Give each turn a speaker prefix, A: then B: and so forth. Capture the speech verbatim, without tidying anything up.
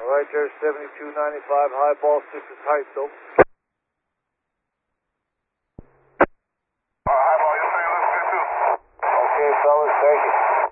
A: All right, there's seventy-two ninety-five, high ball, six is tight, though.
B: Uh, high ball, you're saying let's get two.
A: Okay, fellas, thank you.